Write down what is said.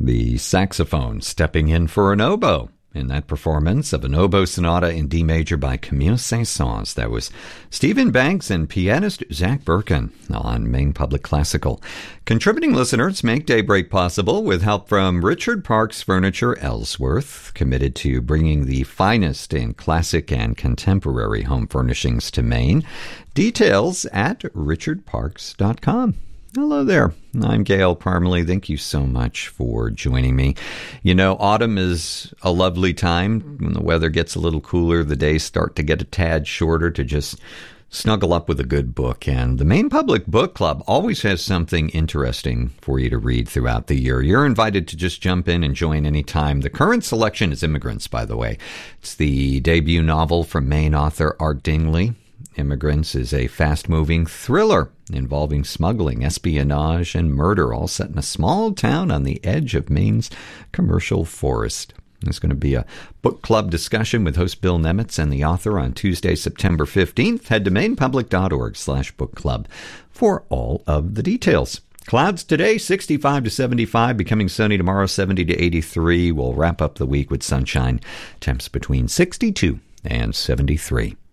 the saxophone stepping in for an oboe in that performance of an oboe sonata in D major by Camille Saint-Saëns. That was Stephen Banks and pianist Zach Birkin on Maine Public Classical. Contributing listeners make Daybreak possible with help from Richard Parks Furniture Ellsworth, committed to bringing the finest in classic and contemporary home furnishings to Maine. Details at richardparks.com. Hello there. I'm Gail Parmalee. Thank you so much for joining me. You know, autumn is a lovely time when the weather gets a little cooler. The days start to get a tad shorter to just snuggle up with a good book. And the Maine Public Book Club always has something interesting for you to read throughout the year. You're invited to just jump in and join anytime. The current selection is Immigrants, by the way. It's the debut novel from Maine author Art Dingley. Immigrants is a fast-moving thriller involving smuggling, espionage, and murder, all set in a small town on the edge of Maine's commercial forest. There's going to be a book club discussion with host Bill Nemitz and the author on Tuesday, September 15th. Head to mainepublic.org/book club for all of the details. Clouds today, 65 to 75, becoming sunny tomorrow, 70 to 83. We'll wrap up the week with sunshine, temps between 62 and 73.